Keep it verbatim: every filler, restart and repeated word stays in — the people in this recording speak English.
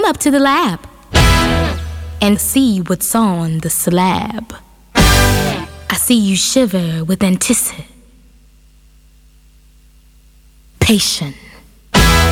come up to the lab and see what's on the slab. I see you shiver with anticipation.